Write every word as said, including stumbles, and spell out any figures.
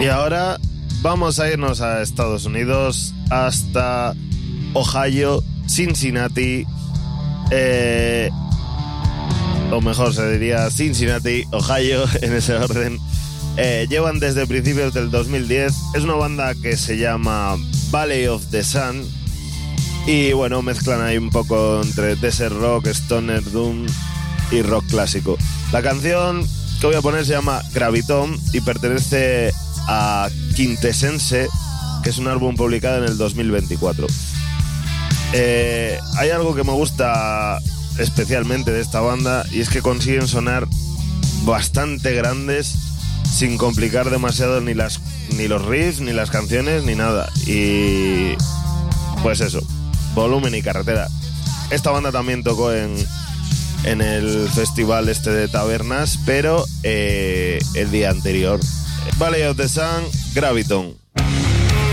Y ahora vamos a irnos a Estados Unidos, hasta Ohio, Cincinnati, eh, o mejor se diría Cincinnati, Ohio, en ese orden. Eh, llevan desde principios del dos mil diez. Es una banda que se llama Valley of the Sun. Y bueno, mezclan ahí un poco entre desert rock, stoner doom y rock clásico. La canción que voy a poner se llama Graviton y pertenece a Quintessence, que es un álbum publicado en el dos mil veinticuatro. Eh, hay algo que me gusta especialmente de esta banda, y es que consiguen sonar bastante grandes sin complicar demasiado ni las ni los riffs, ni las canciones, ni nada. Y pues eso, volumen y carretera. Esta banda también tocó en, en el festival este de tabernas, pero eh, el día anterior. Valley of the Sun, Graviton.